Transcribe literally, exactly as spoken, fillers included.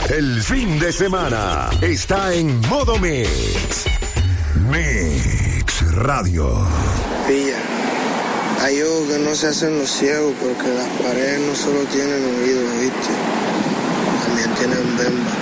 El fin de semana está en modo Mix. Mix Radio. Pilla, hay ojos que no se hacen los ciegos porque las paredes no solo tienen oídos, ¿viste? También tienen bemba.